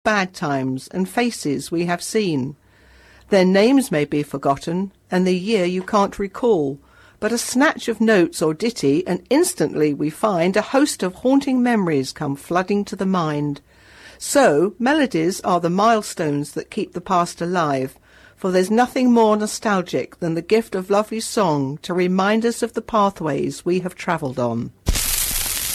bad times and faces we have seen. Their names may be forgotten, and the year you can't recall, but a snatch of notes or ditty, and instantly we find a host of haunting memories come flooding to the mind. So, melodies are the milestones that keep the past alive, for there's nothing more nostalgic than the gift of lovely song to remind us of the pathways we have travelled on.